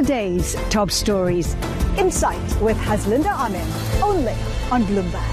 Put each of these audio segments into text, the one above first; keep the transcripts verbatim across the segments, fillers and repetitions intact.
day's top stories. Insight with Haslinda Amin, only on Bloomberg.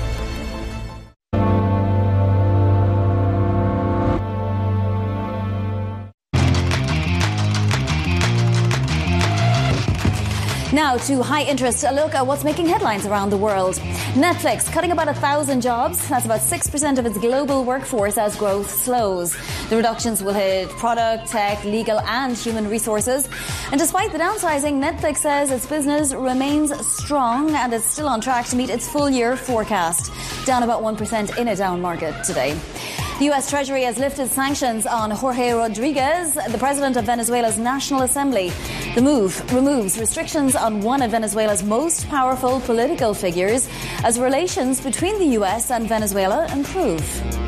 Now to high interest, a look at what's making headlines around the world. Netflix cutting about a thousand jobs. That's about six percent of its global workforce as growth slows. The reductions will hit product, tech, legal and human resources. And despite the downsizing, Netflix says its business remains strong and it's still on track to meet its full year forecast. Down about one percent in a down market today. The U S Treasury has lifted sanctions on Jorge Rodriguez, the president of Venezuela's National Assembly. The move removes restrictions on one of Venezuela's most powerful political figures as relations between the U S and Venezuela improve.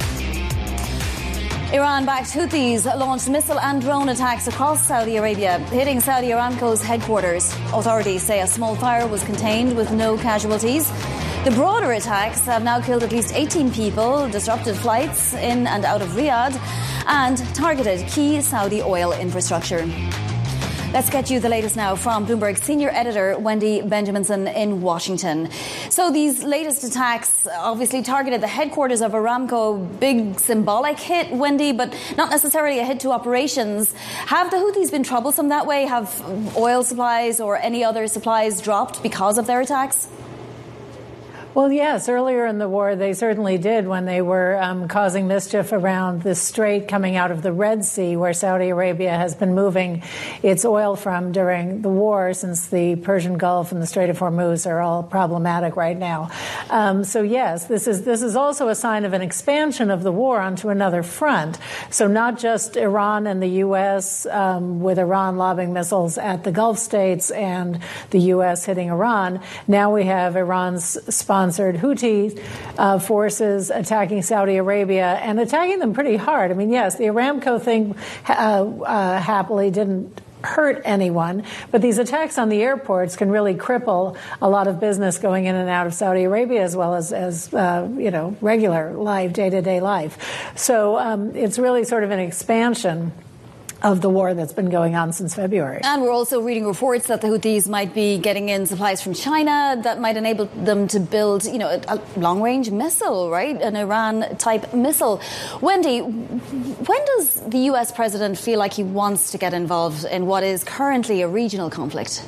Iran-backed Houthis launched missile and drone attacks across Saudi Arabia, hitting Saudi Aramco's headquarters. Authorities say a small fire was contained with no casualties. The broader attacks have now killed at least eighteen people, disrupted flights in and out of Riyadh, and targeted key Saudi oil infrastructure. Let's get you the latest now from Bloomberg senior editor Wendy Benjaminson in Washington. So these latest attacks obviously targeted the headquarters of Aramco. Big symbolic hit, Wendy, but not necessarily a hit to operations. Have the Houthis been troublesome that way? Have oil supplies or any other supplies dropped because of their attacks? Well, yes, earlier in the war, they certainly did when they were um, causing mischief around the strait coming out of the Red Sea, where Saudi Arabia has been moving its oil from during the war, since the Persian Gulf and the Strait of Hormuz are all problematic right now. Um, so, yes, this is this is also a sign of an expansion of the war onto another front. So not just Iran and the U S, um, with Iran lobbing missiles at the Gulf states and the U S hitting Iran. Now we have Iran's sponsor sponsored Houthi uh, forces attacking Saudi Arabia and attacking them pretty hard. I mean, yes, the Aramco thing uh, uh, happily didn't hurt anyone, but these attacks on the airports can really cripple a lot of business going in and out of Saudi Arabia, as well as, as uh, you know, regular life, day-to-day life. So um, it's really sort of an expansion of the war that's been going on since February. And we're also reading reports that the Houthis might be getting in supplies from China that might enable them to build, you know, a, a long-range missile, right? An Iran-type missile. Wendy, when does the U S president feel like he wants to get involved in what is currently a regional conflict?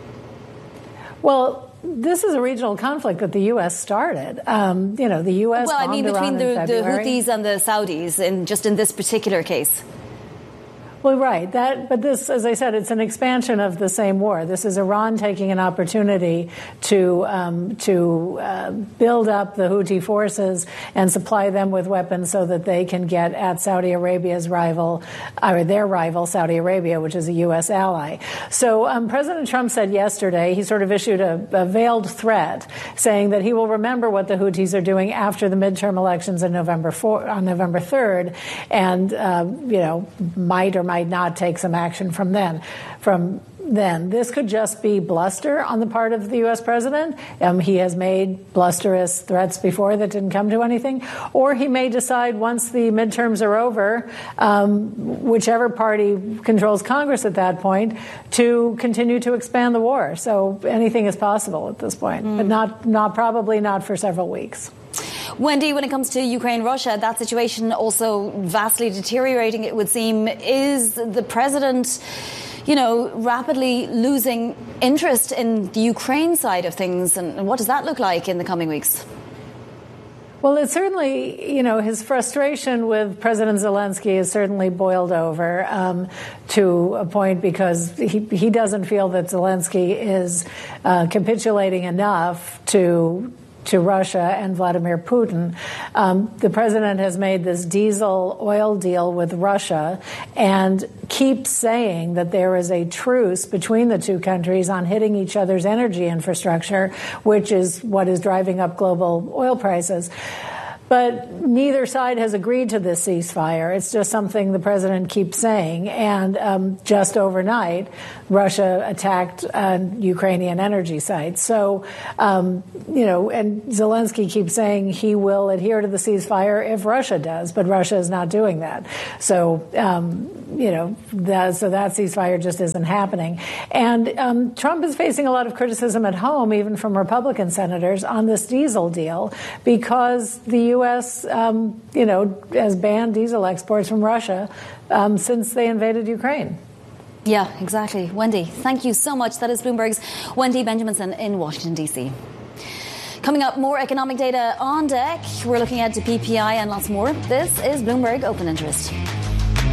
Well, this is a regional conflict that the U S started. Um, you know, the U S Well, I mean, between the, the Houthis and the Saudis, in just in this particular case. Well, right. That, but this, as I said, it's an expansion of the same war. This is Iran taking an opportunity to um, to uh, build up the Houthi forces and supply them with weapons so that they can get at Saudi Arabia's rival, or their rival, Saudi Arabia, which is a U S ally. So um, President Trump said yesterday, he sort of issued a, a veiled threat saying that he will remember what the Houthis are doing after the midterm elections in November fourth, on November third, and uh, you know might or might not take some action from then. From then, this could just be bluster on the part of the U S president. Um, he has made blusterous threats before that didn't come to anything. Or he may decide once the midterms are over, um, whichever party controls Congress at that point, to continue to expand the war. So anything is possible at this point, mm. but not, not probably not for several weeks. Wendy, when it comes to Ukraine-Russia, that situation also vastly deteriorating, it would seem. Is the president, you know, rapidly losing interest in the Ukraine side of things? And what does that look like in the coming weeks? Well, it's certainly, you know, his frustration with President Zelensky has certainly boiled over um, to a point because he, he doesn't feel that Zelensky is uh, capitulating enough to to Russia and Vladimir Putin. Um, the president has made this diesel oil deal with Russia and keeps saying that there is a truce between the two countries on hitting each other's energy infrastructure, which is what is driving up global oil prices. But neither side has agreed to this ceasefire. It's just something the president keeps saying. And um, just overnight, Russia attacked uh, Ukrainian energy sites. So, um, you know, and Zelensky keeps saying he will adhere to the ceasefire if Russia does, but Russia is not doing that. So, um, you know, that, so that ceasefire just isn't happening. And um, Trump is facing a lot of criticism at home, even from Republican senators, on this diesel deal, because the U S, um, you know, has banned diesel exports from Russia um, since they invaded Ukraine. Yeah, exactly. Wendy, thank you so much. That is Bloomberg's Wendy Benjaminson in Washington, D C. Coming up, more economic data on deck. We're looking at the P P I and lots more. This is Bloomberg Open Interest.